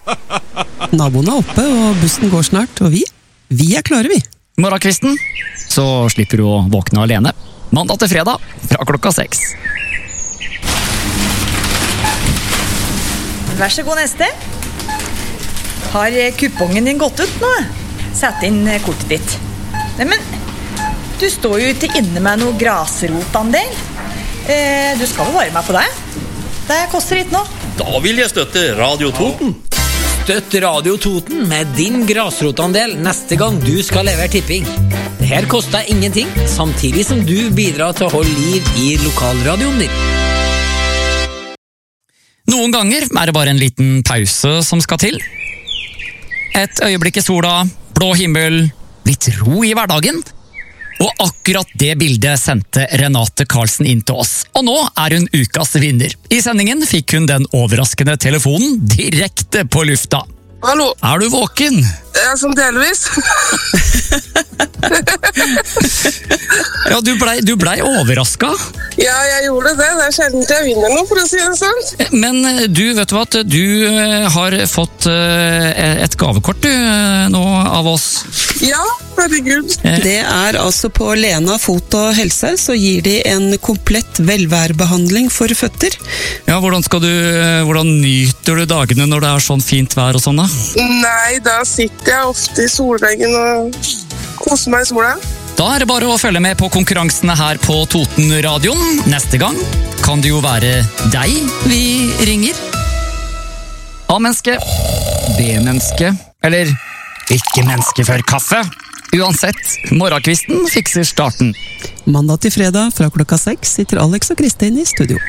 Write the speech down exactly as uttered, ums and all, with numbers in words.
Naboen er oppe, og bussen går snart, og vi, vi er klare, vi. Morgenkvisten, så slipper du å våkne alene. Mandag til fredag, fra klokka seks. Vær så god, neste. Har kupongen din gått ut nå? Sett inn kortet ditt. Nei, men du står jo ikke inne med noe grasrotandel. Eh, du skal jo være med på det. Det koster ikke nå. Da vil jeg støtte Radio Toten. Støtt Radio Toten med din grasrotandel neste gang du skal levere tipping. Det her koster ingenting, samtidig som du bidrar til å holde liv i lokalradioen din. Noen ganger er det bare en liten pause som skal til. Et øyeblikk i sola, blå himmel, litt ro i hverdagen. Og akkurat det bildet sendte Renate Karlsen inn til oss. Og nå er hun ukas vinner. I sendingen fikk hun den overraskende telefonen direkte på lufta. Hallo. Er du våken? Ja, sånn delvis. Ja, du blei, du blei overrasket. Ja, jeg gjorde det. Det er sjelden jeg vinner noe, for å si det sånn. Men du, vet du hva, at du har fått et gavekort du, nå av oss. Ja, herregud. Det er altså på Lena Fot og Helse, så gir de en komplett velværebehandling for føtter. Ja, hvordan skal du, hvordan nyter du dagene når det er sånn fint vær og sånn da? Nei, da sitter jeg ofte i solveggen og koser meg i sola. Da er det bare å følge med på konkurransene her på Toten-radioen. Neste gang kan det jo være deg vi ringer. A-menneske, B-menneske, eller ikke menneske før kaffe. Uansett, morgenkvisten fikser starten. Mandag til fredag fra klokka seks sitter Alex og Kristin i studio.